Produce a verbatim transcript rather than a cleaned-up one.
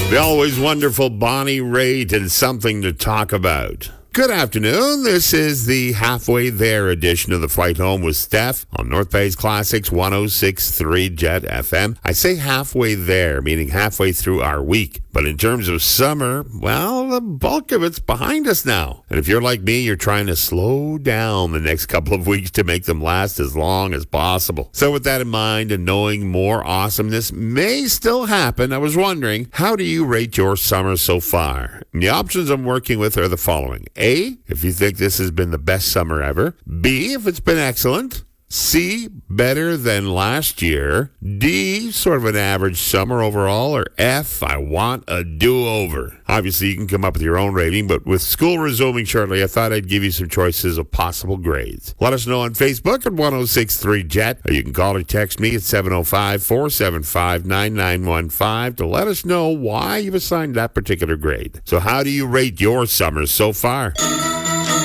The always wonderful Bonnie Raitt and something to talk about. Good afternoon. This is the Halfway There edition of the Flight Home with Steph on North Bay's Classics one oh six point three Jet F M. I say halfway there, meaning halfway through our week. But in terms of summer, well, the bulk of it's behind us now. And if you're like me, you're trying to slow down the next couple of weeks to make them last as long as possible. So with that in mind and knowing more awesomeness may still happen, I was wondering, how do you rate your summer so far? And the options I'm working with are the following. A, if you think this has been the best summer ever. B, if it's been excellent. C, better than last year. D, sort of an average summer overall. Or F, I want a do-over. Obviously, you can come up with your own rating, but with school resuming shortly, I thought I'd give you some choices of possible grades. Let us know on Facebook at one oh six point three Jet, or you can call or text me at seven oh five, four seven five, nine nine one five to let us know why you've assigned that particular grade. So how do you rate your summer so far?